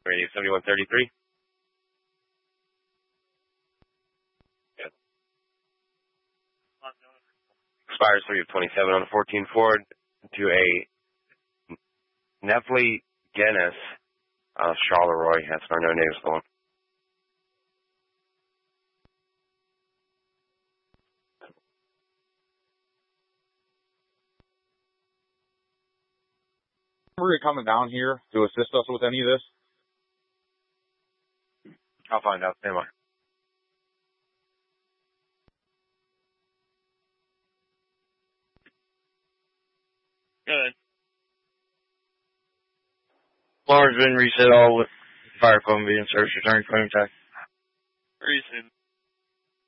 Radio 7133. Good. Expires 3 of 27 on the 14 Ford to a Nephley Guinness, Charleroi. That's our no names phone. Are you coming down here to assist us with any of this? I'll find out. Stand by. Good. Floor's been reset all with fire phone being searched. Return phone tag. Reason.